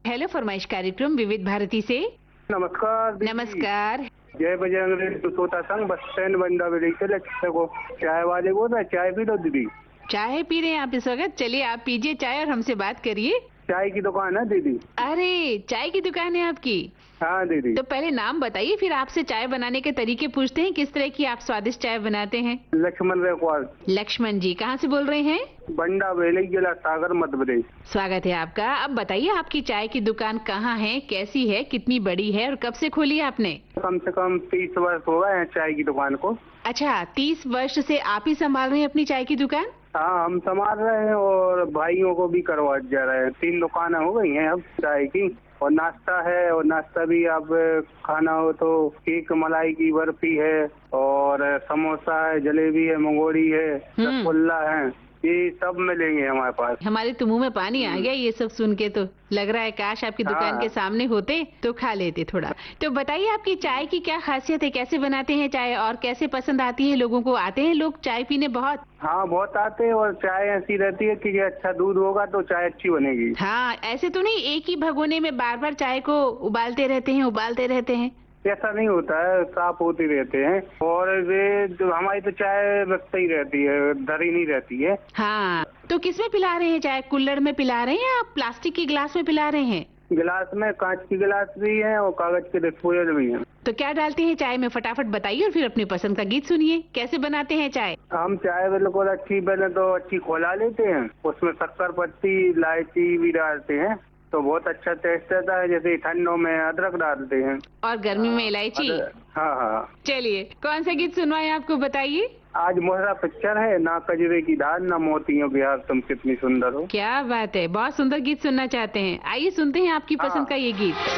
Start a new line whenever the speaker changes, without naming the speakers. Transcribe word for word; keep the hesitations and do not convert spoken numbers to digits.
Hello फरमाइश कार्यक्रम विविध भारती से।
नमस्कार दीदी।
नमस्कार।
जय बजरंग सुतोता संघ बस स्टैंड बंदा बेड़ी से लक्ष्य को चाय वाले बोल रहे, चाय पी लो दीदी।
चाय पी रहे हैं आप इस वक्त? चलिए आप पीजिए चाय और हमसे बात करिए।
चाय की दुकान है दीदी।
अरे चाय की दुकान है आपकी?
हाँ दीदी।
तो पहले नाम बताइए, फिर आपसे चाय बनाने के तरीके पूछते हैं। किस तरह की आप स्वादिष्ट चाय बनाते हैं?
लक्ष्मण रेखवाल।
लक्ष्मण जी कहाँ से बोल रहे हैं?
बंडा बेड़ी जिला सागर मध्य प्रदेश।
स्वागत है आपका। अब बताइए आपकी चाय की दुकान कहाँ है, कैसी है, कितनी बड़ी है और कब से खोली है आपने?
कम से कम तीस वर्ष हो गए हैं चाय की दुकान को।
अच्छा, तीस वर्ष से आप ही संभाल रहे हैं अपनी चाय की दुकान?
हाँ हम संभाल रहे हैं और भाइयों को भी करवा जा रहे हैं। तीन दुकानें हो गई हैं अब चाय की, और नाश्ता है, और नाश्ता भी अब खाना हो तो केक मलाई की बर्फी है, और समोसा है, जलेबी है, मंगोड़ी है, रसगुल्ला है, ये सब मिलेंगे हमारे पास।
हमारे तो मुंह में पानी आ गया ये सब सुन के। तो लग रहा है काश आपकी दुकान
हाँ।
के सामने होते तो खा लेते थोड़ा। तो बताइए आपकी चाय की क्या खासियत है, कैसे बनाते हैं चाय और कैसे पसंद आती है लोगों को? आते हैं लोग चाय पीने बहुत?
हाँ बहुत आते हैं, और चाय ऐसी रहती है कि अच्छा दूध होगा तो चाय अच्छी बनेगी।
हाँ, ऐसे तो नहीं एक ही भगोने में बार बार चाय को उबालते रहते हैं उबालते रहते हैं?
ऐसा नहीं होता है, साफ होती रहते हैं, और वे जो हमारी तो चाय रखती ही रहती है, धरी नहीं रहती है।
हाँ, तो किसमें पिला रहे हैं चाय? कुल्हड़ में पिला रहे हैं या प्लास्टिक के गिलास में पिला रहे हैं?
गिलास में, कांच की गिलास भी है और कागज के डिस्पोजल भी है।
तो क्या डालते हैं चाय में, फटाफट बताइए और फिर अपनी पसंद का गीत सुनिए। कैसे बनाते हैं चाय?
हम चाय बिल्कुल अच्छी बने तो अच्छी खोला लेते हैं, उसमें शक्कर पत्ती इलायची भी डालते हैं तो बहुत अच्छा टेस्ट आता है। जैसे ठंडों में अदरक डालते हैं
और गर्मी में इलायची।
हाँ हाँ।
चलिए कौन सा गीत सुनवाएं आपको, बताइए।
आज मोहरा पिक्चर है, ना कजरे की दाल ना मोतियों की हार, तुम कितनी सुंदर हो।
क्या बात है, बहुत सुंदर गीत सुनना चाहते हैं। आइए सुनते हैं आपकी पसंद
हाँ।
का ये गीत।